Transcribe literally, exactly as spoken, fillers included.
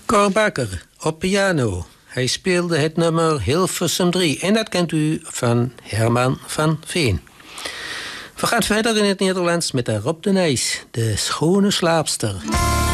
Cor Bakker op piano. Hij speelde het nummer Hilversum drie. En dat kent u van Herman van Veen. We gaan verder in het Nederlands met Rob de Nijs, de schone slaapster.